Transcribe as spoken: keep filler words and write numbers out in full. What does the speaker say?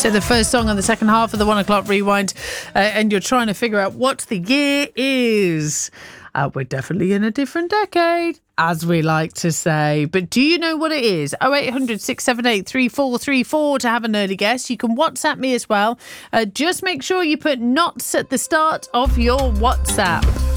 So the first song on the second half of the one o'clock rewind, uh, and you're trying to figure out what the year is. Uh, we're definitely in a different decade, as we like to say. But do you know what it is? oh eight hundred, six seven eight, three four three four to have an early guess. You can WhatsApp me as well. Uh, just make sure you put knots at the start of your WhatsApp.